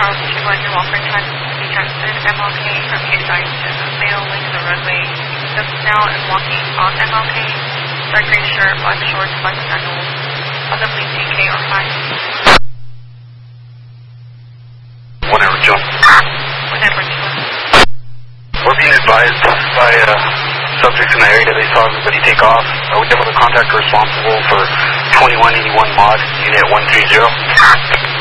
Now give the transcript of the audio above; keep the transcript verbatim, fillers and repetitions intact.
Tower two one, your Walker time be tested. M L K from K-Side to the fatal link to the roadway. Just now is walking on M L K. Dark gray shirt, black shorts, black sandals. Possibly T K or high. Whatever, Joe. Whatever, Joe. We're being advised by uh, subjects in the area that they saw everybody take off. Uh, we have a contact responsible for twenty-one eighty-one mod, unit one three zero.